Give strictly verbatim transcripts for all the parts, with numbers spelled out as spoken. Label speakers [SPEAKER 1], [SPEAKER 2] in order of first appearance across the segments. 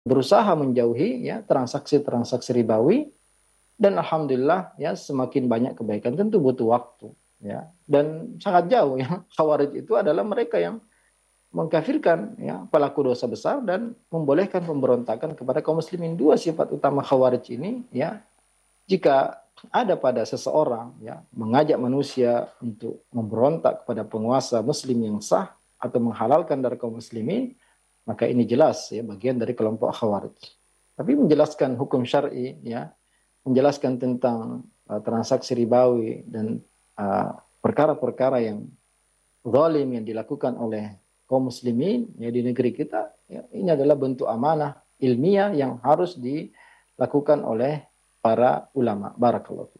[SPEAKER 1] berusaha menjauhi ya transaksi-transaksi ribawi, dan alhamdulillah ya semakin banyak kebaikan. Tentu butuh waktu ya, dan sangat jauh ya. Khawarij itu adalah mereka yang mengkafirkan ya pelaku dosa besar dan membolehkan pemberontakan kepada kaum muslimin. Dua sifat utama khawarij ini ya, jika ada pada seseorang ya mengajak manusia untuk memberontak kepada penguasa muslim yang sah atau menghalalkan dari kaum muslimin, maka ini jelas ya bagian dari kelompok khawarij. Tapi menjelaskan hukum syar'i ya, menjelaskan tentang uh, transaksi ribawi dan uh, perkara-perkara yang zalim yang dilakukan oleh kaum muslimin ya di negeri kita, ya, ini adalah bentuk amanah ilmiah yang harus dilakukan oleh para ulama. Barakallahu.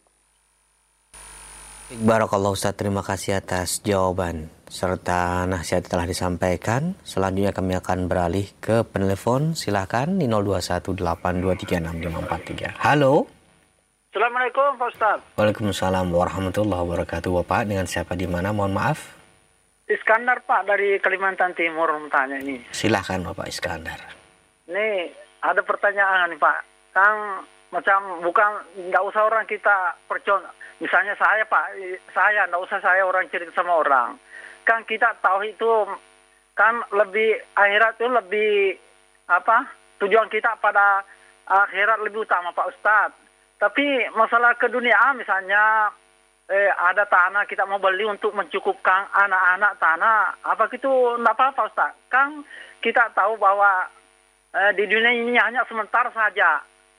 [SPEAKER 2] Barakallahu Ustaz, terima kasih atas jawaban serta nasihat telah disampaikan. Selanjutnya kami akan beralih ke penelpon. Silakan di nol dua satu delapan dua tiga enam lima empat tiga. Halo.
[SPEAKER 3] Assalamualaikum Pak Ustaz.
[SPEAKER 2] Waalaikumsalam warahmatullahi wabarakatuh. Bapak dengan siapa di mana? Mohon maaf.
[SPEAKER 3] Iskandar Pak dari Kalimantan Timur bertanya ini.
[SPEAKER 2] Silahkan Bapak Iskandar.
[SPEAKER 3] Ini ada pertanyaan nih Pak. Kang, macam bukan nggak usah orang kita percon. Misalnya saya Pak, saya nggak usah saya orang cerita sama orang. Kan kita tahu itu kan lebih akhirat itu lebih apa? Tujuan kita pada akhirat lebih utama Pak Ustadz. Tapi masalah keduniaan misalnya eh, ada tanah kita mau beli untuk mencukupkan anak-anak tanah, apa gitu enggak apa-apa Ustaz. Kan kita tahu bahwa eh, di dunia ini hanya sebentar saja.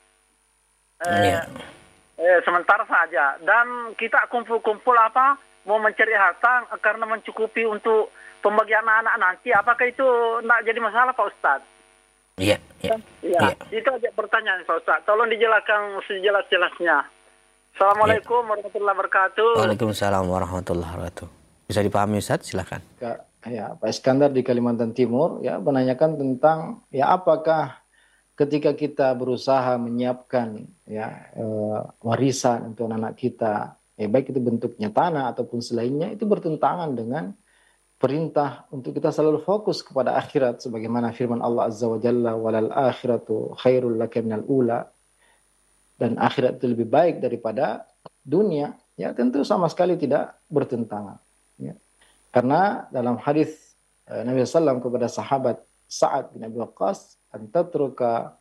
[SPEAKER 3] Eh,
[SPEAKER 2] yeah.
[SPEAKER 3] eh, sebentar saja, dan kita kumpul-kumpul apa mau mencari harta karena mencukupi untuk pembagian anak-anak nanti, apakah itu enggak jadi masalah Pak Ustaz?
[SPEAKER 2] Iya, iya.
[SPEAKER 3] Ya, itu aja pertanyaan Pak Ustaz. Tolong dijelaskan sejelas-jelasnya. Assalamualaikum ya. warahmatullahi wabarakatuh.
[SPEAKER 2] Waalaikumsalam warahmatullahi wabarakatuh. Bisa dipahami Ustaz? Silakan.
[SPEAKER 1] Ya, Pak Iskandar di Kalimantan Timur ya menanyakan tentang ya apakah ketika kita berusaha menyiapkan ya e, warisan untuk anak kita, ya baik itu bentuknya tanah ataupun selainnya, itu bertentangan dengan perintah untuk kita selalu fokus kepada akhirat sebagaimana firman Allah Azza wa Jalla, walal akhiratu khairul laka minal ula, dan akhirat itu lebih baik daripada dunia, ya tentu sama sekali tidak bertentangan ya. Karena dalam hadis eh, Nabi sallallahu alaihi wasallam kepada sahabat Sa'ad bin Abi Waqqas, antatruka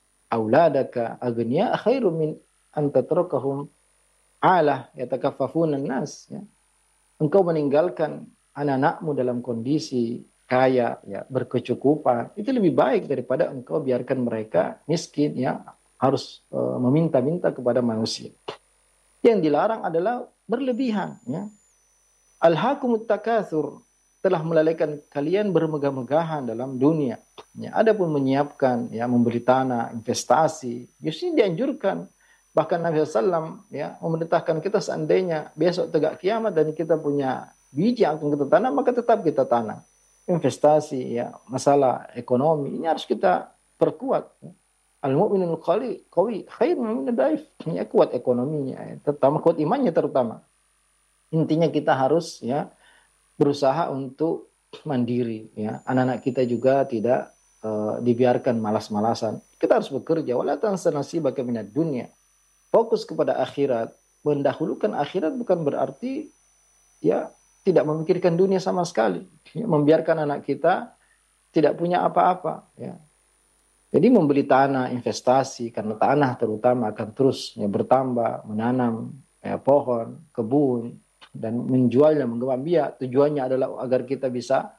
[SPEAKER 1] auladaka aghniya khairum min antatrukahum ala yatakaffafuna nas ya. Engkau meninggalkan anak-anakmu dalam kondisi kaya ya, berkecukupan, itu lebih baik daripada engkau biarkan mereka miskin ya, harus uh, meminta-minta kepada manusia. Yang dilarang adalah berlebihan ya. Alhaakumut takatsur, telah melalaikan kalian bermegah-megahan dalam dunia. Ya, adapun menyiapkan ya, membeli tanah, investasi, justru dianjurkan. Bahkan Nabi sallallahu alaihi wasallam ya memerintahkan kita seandainya besok tegak kiamat dan kita punya biji yang akan kita tanam, maka tetap kita tanam. Investasi ya, masalah ekonomi ini harus kita perkuat. Al-mu'minul qawi qawi khairun min ad-dhaif. Ya, kuat ekonominya, ya, terutama kuat imannya terutama. Intinya kita harus ya berusaha untuk mandiri ya. Anak-anak kita juga tidak uh, dibiarkan malas-malasan. Kita harus bekerja, wala tansa nasibaka minad dunya. Fokus kepada akhirat, mendahulukan akhirat bukan berarti ya tidak memikirkan dunia sama sekali. Ya, membiarkan anak kita tidak punya apa-apa ya. Jadi membeli tanah, investasi, karena tanah terutama akan terus ya, bertambah, menanam ya, pohon, kebun, dan menjualnya, mengembang biak. Tujuannya adalah agar kita bisa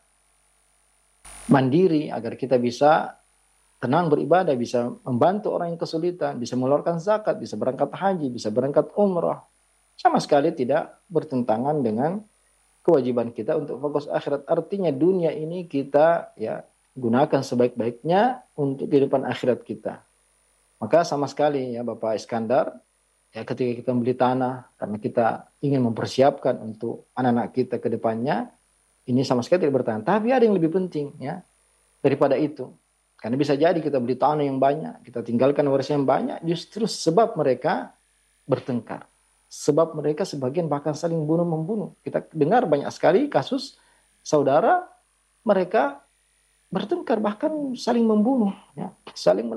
[SPEAKER 1] mandiri, agar kita bisa tenang beribadah, bisa membantu orang yang kesulitan, bisa mengeluarkan zakat, bisa berangkat haji, bisa berangkat umrah. Sama sekali tidak bertentangan dengan kewajiban kita untuk fokus akhirat. Artinya dunia ini kita ya gunakan sebaik-baiknya untuk kehidupan akhirat kita. Maka sama sekali ya Bapak Iskandar, ya ketika kita beli tanah karena kita ingin mempersiapkan untuk anak-anak kita ke depannya, ini sama sekali tidak bertahan. Tapi ada yang lebih penting ya daripada itu. Karena bisa jadi kita beli tanah yang banyak, kita tinggalkan warisan yang banyak, justru sebab mereka bertengkar. Sebab mereka sebagian bahkan saling bunuh-membunuh. Kita dengar banyak sekali kasus saudara mereka bertengkar bahkan saling membunuh, ya, saling